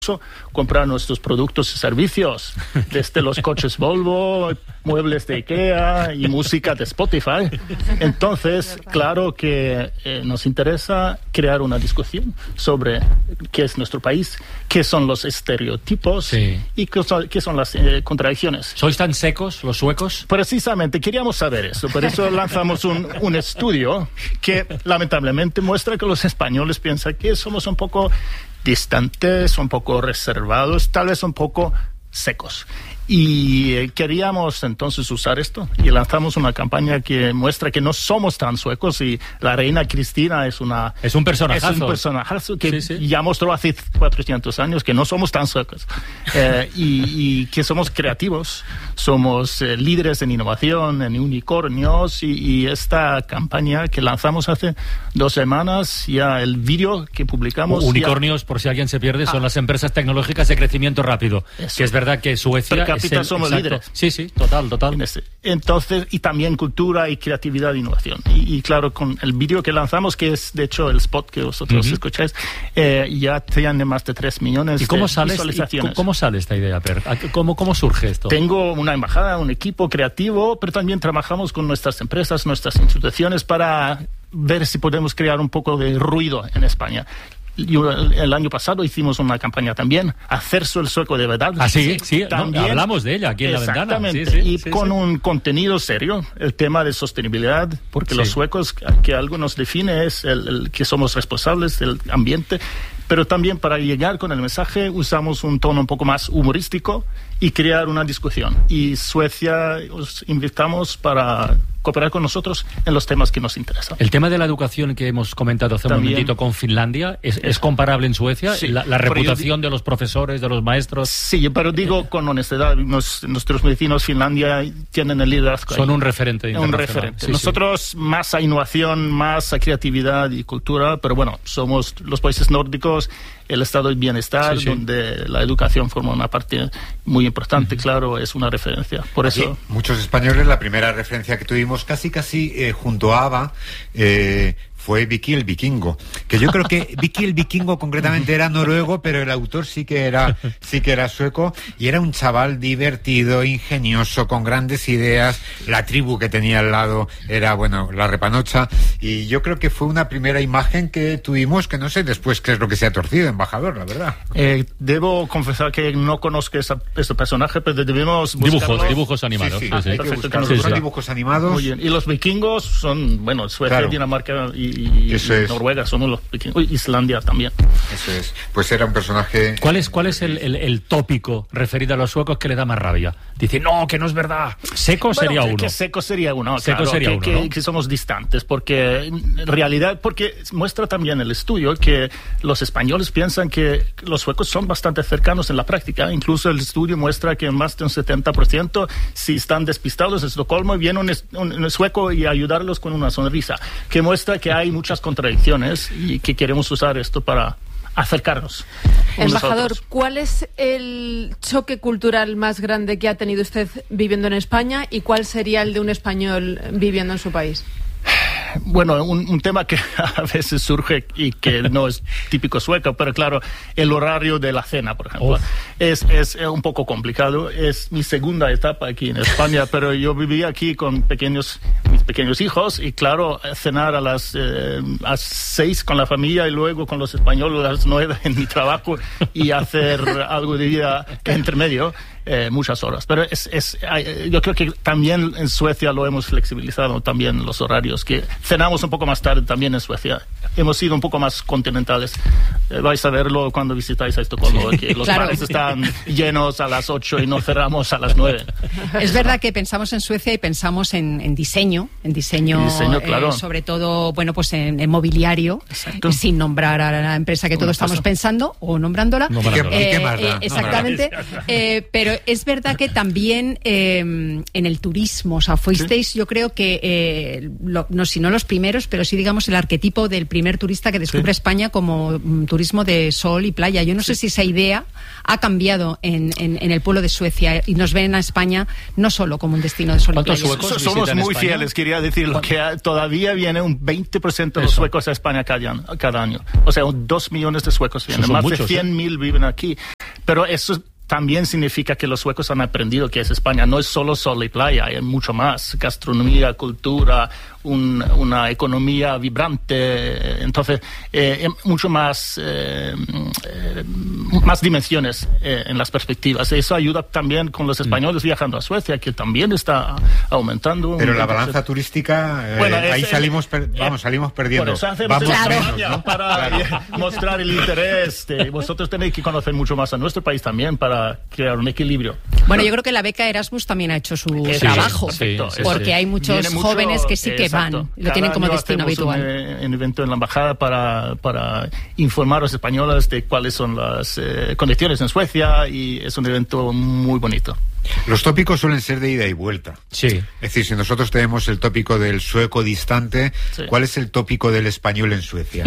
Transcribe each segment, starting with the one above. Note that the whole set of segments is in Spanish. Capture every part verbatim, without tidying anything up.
mucho comprar nuestros productos y servicios, desde los coches Volvo, muebles de IKEA y música de Spotify. Entonces, claro que eh, nos interesa crear una discusión sobre qué es nuestro país, qué son los estereotipos sí. y qué son, qué son las eh, contradicciones. ¿Sois tan secos los suecos? Precisamente, queríamos saber eso. Por eso lanzamos un, un estudio que lamentablemente muestra que los españoles piensan que somos un poco distantes, un poco reservados, tal vez un poco secos. Y eh, queríamos entonces usar esto y lanzamos una campaña que muestra que no somos tan suecos y la reina Cristina es una es un personajazo, es un personajazo que sí, sí. ya mostró hace cuatrocientos años que no somos tan suecos eh, y, y que somos creativos, somos eh, líderes en innovación, en unicornios y, y esta campaña que lanzamos hace dos semanas, ya el vídeo que publicamos. Unicornios, ya... por si alguien se pierde, son ah. las empresas tecnológicas de crecimiento rápido. Eso. Que es verdad que Suecia El, somos exacto. líderes. Sí, sí, total, total. Entonces, y también cultura y creatividad e innovación. Y, y claro, con el vídeo que lanzamos, que es de hecho el spot que vosotros uh-huh. escucháis, eh, ya tiene más de tres millones ¿Y cómo de sale, visualizaciones. ¿Y cómo sale esta idea, Per? ¿Cómo, ¿Cómo surge esto? Tengo una embajada, un equipo creativo, pero también trabajamos con nuestras empresas, nuestras instituciones para ver si podemos crear un poco de ruido en España. Yo, el año pasado hicimos una campaña también, Hacerse el sueco de verdad. Ah, sí, sí, también, no, hablamos de ella aquí en La Ventana. Exactamente, sí, sí, y sí, con sí. un contenido serio, el tema de sostenibilidad, porque sí. los suecos, que algo nos define es el, el que somos responsables del ambiente, pero también para llegar con el mensaje usamos un tono un poco más humorístico y crear una discusión. Y Suecia os invitamos para cooperar con nosotros en los temas que nos interesan. El tema de la educación que hemos comentado hace también, un momentito con Finlandia, ¿es, es comparable en Suecia? Sí, la, la reputación de los profesores, de los maestros. Sí, pero digo con honestidad, nos, nuestros vecinos Finlandia tienen el liderazgo. Son ahí. un referente Un referente. Sí, Nosotros sí. más a innovación, más a creatividad y cultura, pero bueno, somos los países nórdicos, el estado de bienestar, sí, sí. donde la educación forma una parte muy importante, uh-huh. claro, es una referencia. Por Aquí, eso muchos españoles, la primera referencia que tuvimos casi casi eh, junto a ABBA eh, fue Vicky el Vikingo, que yo creo que Vicky el Vikingo concretamente era noruego, pero el autor sí que era sí que era sueco, y era un chaval divertido, ingenioso, con grandes ideas. La tribu que tenía al lado era, bueno, la repanocha, y yo creo que fue una primera imagen que tuvimos, que no sé después qué es lo que se ha torcido, embajador, la verdad. Eh, debo confesar que no conozco esa, ese personaje, pero debemos buscarlo. Dibujos, dibujos animados. Sí, sí, sí, sí. hay que buscarlos. Sí, sí. Son dibujos animados. Muy bien. Y los vikingos son, bueno, Suecia, claro. Dinamarca y Y, Eso y es. Noruega, somos los vikingos. Islandia también. Eso es. Pues era un personaje... ¿Cuál es, cuál es el, el, el tópico referido a los suecos que le da más rabia? Dice, no, que no es verdad. Seco bueno, sería que, uno. Que seco sería uno, seco claro, sería que, uno, que, ¿no? que somos distantes, porque en realidad, porque muestra también el estudio que los españoles piensan que los suecos son bastante cercanos en la práctica. Incluso el estudio muestra que más de un setenta por ciento, si están despistados en Estocolmo, viene un, un, un sueco y ayudarlos con una sonrisa, que muestra que hay muchas contradicciones y que queremos usar esto para acercarnos. Embajador, ¿cuál es el choque cultural más grande que ha tenido usted viviendo en España y cuál sería el de un español viviendo en su país? Bueno, un, un tema que a veces surge y que no es típico sueco, pero claro, el horario de la cena, por ejemplo, es, es un poco complicado. Es mi segunda etapa aquí en España, pero yo vivía aquí con pequeños, mis pequeños hijos y claro, cenar a las eh, a las seis con la familia y luego con los españoles a las nueve en mi trabajo y hacer algo de vida entre medio. Eh, muchas horas, pero es, es eh, yo creo que también en Suecia lo hemos flexibilizado también los horarios, que cenamos un poco más tarde también en Suecia, hemos sido un poco más continentales, eh, vais a verlo cuando visitáis a Estocolmo, sí. que los claro. bares están llenos a las ocho y no cerramos a las nueve. Es verdad que pensamos en Suecia y pensamos en, en diseño, en diseño, diseño claro. eh, sobre todo, bueno, pues en, en mobiliario, eh, sin nombrar a la empresa que todos estamos pensando o nombrándola. nombrándola. Eh, ¿Qué más da? eh, exactamente, eh, pero es verdad que también eh, en el turismo, o sea, fuisteis, ¿sí? Yo creo que, eh, lo, no si no los primeros, pero sí, digamos, el arquetipo del primer turista que descubre ¿sí? España como um, turismo de sol y playa. Yo no sí. sé si esa idea ha cambiado en, en, en el pueblo de Suecia y nos ven a España no solo como un destino de sol y playa. Suecos Somos muy España? fieles, quería decirlo, que todavía viene un veinte por ciento de los Eso. suecos a España cada año, cada año. O sea, dos millones de suecos vienen, más muchos, de cien mil ¿eh? viven aquí. Pero eso también significa que los suecos han aprendido que es España. No es solo sol y playa, hay mucho más. Gastronomía, cultura, un, una economía vibrante. Entonces, eh, mucho más, eh, eh, más dimensiones eh, en las perspectivas. Eso ayuda también con los españoles viajando a Suecia, que también está aumentando. Pero la balanza turística, eh, bueno, ahí es, salimos, per, vamos, salimos perdiendo. Por eso hacemos vamos claro. menos, ¿no? Para claro. mostrar el interés. De, vosotros tenéis que conocer mucho más a nuestro país también para crear un equilibrio. Bueno, yo creo que la beca Erasmus también ha hecho su sí, trabajo, sí, sí, porque sí. hay muchos Viene jóvenes mucho, que sí que exacto. van, lo Cada tienen como año destino habitual. Un, un evento en la embajada para, para informar a los españoles de cuáles son las eh, condiciones en Suecia, y es un evento muy bonito. Los tópicos suelen ser de ida y vuelta. Sí. Es decir, si nosotros tenemos el tópico del sueco distante, sí. ¿cuál es el tópico del español en Suecia?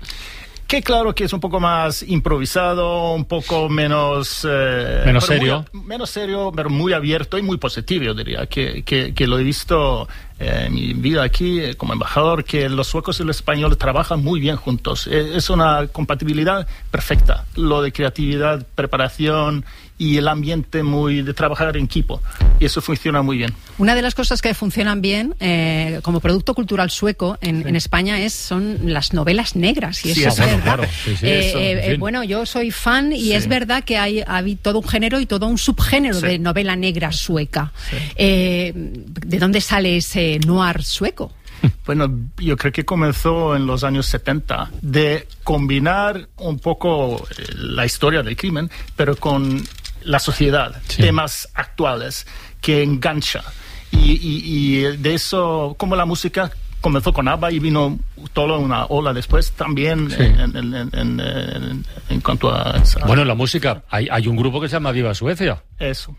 Que claro que es un poco más improvisado, un poco menos... Eh, menos serio. Muy, menos serio, pero muy abierto y muy positivo, yo diría, que, que, que lo he visto eh, en mi vida aquí eh, como embajador, que los suecos y los españoles trabajan muy bien juntos. Eh, es una compatibilidad perfecta. Lo de creatividad, preparación y el ambiente muy de trabajar en equipo. Y eso funciona muy bien. Una de las cosas que funcionan bien eh, como producto cultural sueco en, sí. en España es son las novelas negras. Y eso sí, es bueno, verdad. Claro. Sí, sí, eh, eso, eh, eh, bueno, yo soy fan y sí. es verdad que hay, hay todo un género y todo un subgénero sí. de novela negra sueca. Sí. Eh, ¿De dónde sale ese noir sueco? Bueno, yo creo que comenzó en los años setenta, de combinar un poco la historia del crimen, pero con la sociedad, sí. temas actuales que engancha. Y, y, y de eso, como la música comenzó con ABBA y vino toda una ola después también sí. en, en, en, en, en, en cuanto a... a bueno, la música, hay, hay un grupo que se llama Viva Suecia. Eso.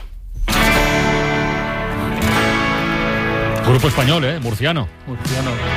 Grupo español, ¿eh? Murciano. Murciano.